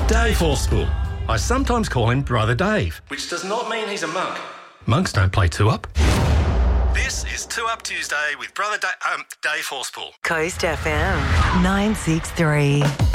Dave Horspool. I sometimes call him Brother Dave, which does not mean he's a monk. Monks don't play two-up. This is Two-Up Tuesday with Brother Dave Horspool. Coast FM 963.